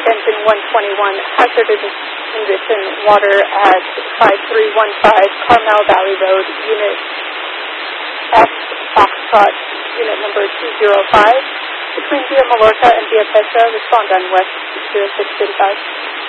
engine 121, hazardous condition, water at 5315 Carmel Valley Road, Unit F, Foxtrot, Unit number 205, between Via Mallorca and Via Petra, respond on West 0635.